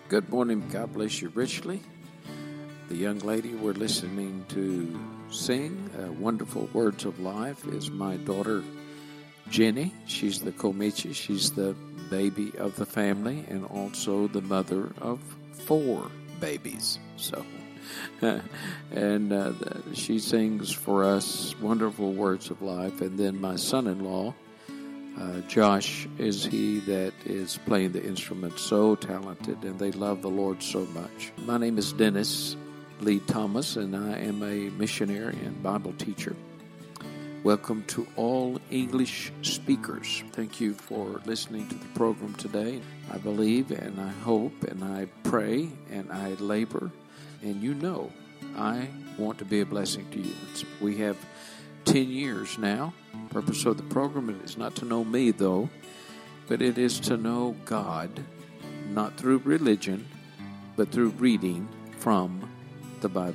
Good morning. God bless you richly. The young lady we're listening to sing wonderful words of life is my daughter, Jenny. She's the Komichi. She's the baby of the family and also the mother of 4 babies. So, she sings for us wonderful words of life. And then my son-in-law, Josh, is he that is playing the instrument, so talented, and they love the Lord so much. My name is Dennis Lee Thomas, and I am a missionary and Bible teacher. Welcome to all English speakers. Thank you for listening to the program today. I believe and I hope and I pray and I labor, and you know I want to be a blessing to you. We have 10 years now. The purpose of the program is not to know me, though, but it is to know God, not through religion, but through reading from the Bible.